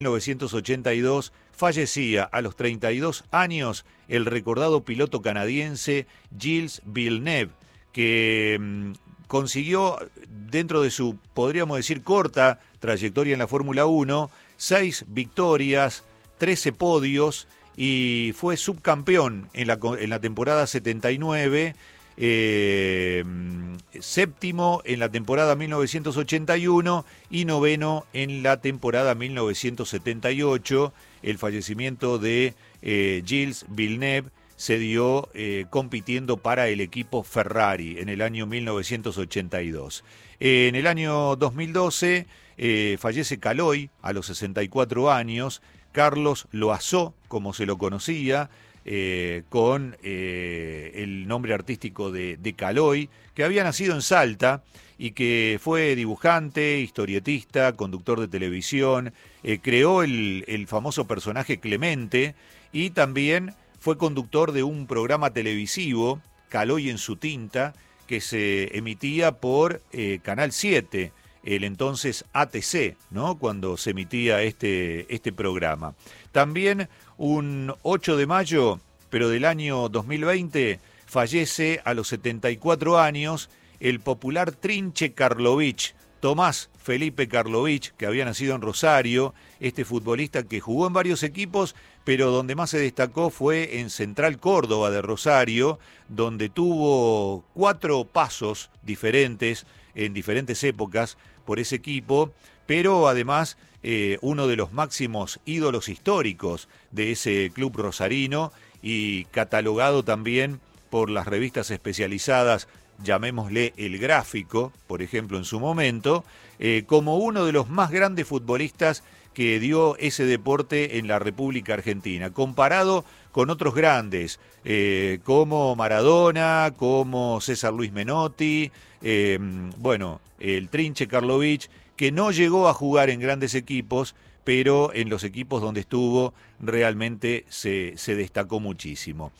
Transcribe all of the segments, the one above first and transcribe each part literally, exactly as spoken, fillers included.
mil novecientos ochenta y dos fallecía a los treinta y dos años el recordado piloto canadiense Gilles Villeneuve, que mmm, consiguió, dentro de su, podríamos decir, corta trayectoria en la Fórmula uno, seis victorias, trece podios y fue subcampeón en la, en la temporada setenta y nueve, eh, séptimo en la temporada mil novecientos ochenta y uno y noveno en la temporada mil novecientos setenta y ocho. El fallecimiento de eh, Gilles Villeneuve se dio eh, compitiendo para el equipo Ferrari en el año mil novecientos ochenta y dos. Eh, en el año dos mil doce eh, fallece Caloi a los sesenta y cuatro años, Carlos Loazó, como se lo conocía, eh, con eh, el nombre artístico de, de Caloi, que había nacido en Salta y que fue dibujante, historietista, conductor de televisión, eh, creó el, el famoso personaje Clemente y también fue conductor de un programa televisivo, Caloi en su tinta, que se emitía por eh, Canal siete, el entonces A T C, ¿no? Cuando se emitía este, este programa. También un ocho de mayo, pero del año dos mil veinte, fallece a los setenta y cuatro años el popular Trinche Karlovich, Tomás Felipe Karlovich, que había nacido en Rosario, este futbolista que jugó en varios equipos, pero donde más se destacó fue en Central Córdoba de Rosario, donde tuvo cuatro pasos diferentes en diferentes épocas por ese equipo, pero además eh, uno de los máximos ídolos históricos de ese club rosarino y catalogado también por las revistas especializadas, llamémosle El Gráfico, por ejemplo, en su momento, eh, como uno de los más grandes futbolistas que dio ese deporte en la República Argentina, comparado con otros grandes, eh, como Maradona, como César Luis Menotti, eh, bueno, el Trinche Karlovich, que no llegó a jugar en grandes equipos, pero en los equipos donde estuvo realmente se, se destacó muchísimo.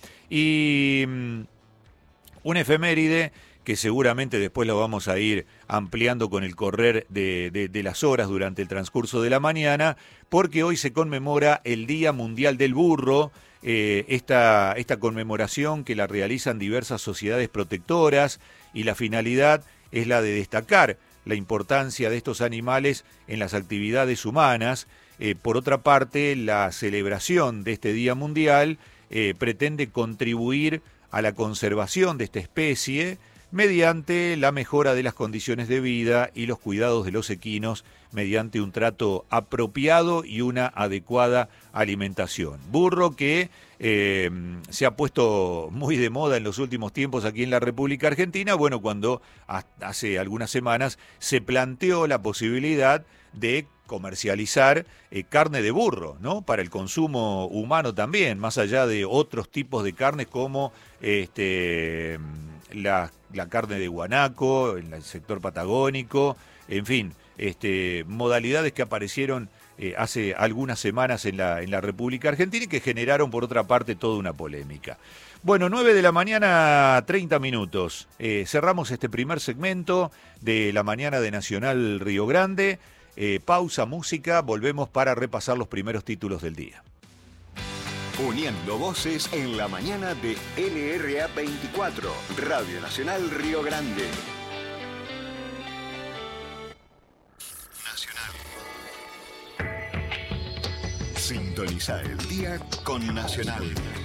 Y um, un efeméride que seguramente después lo vamos a ir ampliando con el correr de, de, de las horas durante el transcurso de la mañana, porque hoy se conmemora el Día Mundial del Burro, eh, esta, esta conmemoración que la realizan diversas sociedades protectoras, y la finalidad es la de destacar la importancia de estos animales en las actividades humanas. Eh, por otra parte, la celebración de este Día Mundial eh, pretende contribuir a la conservación de esta especie mediante la mejora de las condiciones de vida y los cuidados de los equinos mediante un trato apropiado y una adecuada alimentación. Burro que eh, se ha puesto muy de moda en los últimos tiempos aquí en la República Argentina, bueno, cuando hace algunas semanas se planteó la posibilidad de comercializar eh, carne de burro, ¿no? Para el consumo humano también, más allá de otros tipos de carnes como este, la, la carne de guanaco, en el sector patagónico, en fin, este, modalidades que aparecieron eh, hace algunas semanas en la, en la República Argentina y que generaron, por otra parte, toda una polémica. Bueno, nueve de la mañana, treinta minutos. Eh, cerramos este primer segmento de la mañana de Nacional Río Grande. Eh, pausa, música, volvemos para repasar los primeros títulos del día. Uniendo voces en la mañana de L R A veinticuatro, Radio Nacional Río Grande. Nacional. Sintoniza el día con Nacional.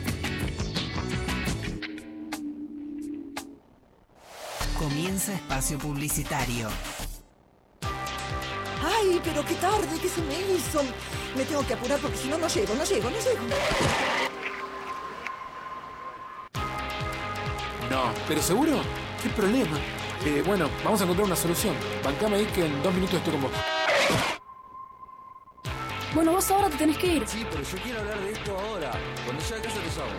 Comienza espacio publicitario. ¡Ay, pero qué tarde! ¿Qué se me hizo? Me tengo que apurar porque si no, no llego, no llego, no llego. No, ¿pero seguro? ¿Qué problema? Eh, bueno, vamos a encontrar una solución. Bancame ahí que en dos minutos estoy con vos. Bueno, vos ahora te tenés que ir. Sí, pero yo quiero hablar de esto ahora. Cuando llegue a casa te llamo.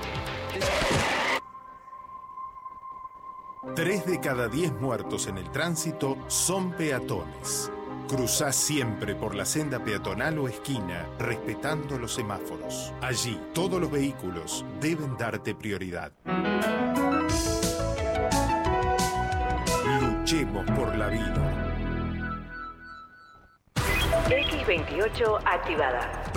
Tres de cada diez muertos en el tránsito son peatones. Cruzá siempre por la senda peatonal o esquina, respetando los semáforos. Allí, todos los vehículos deben darte prioridad. Luchemos por la vida. X veintiocho activada.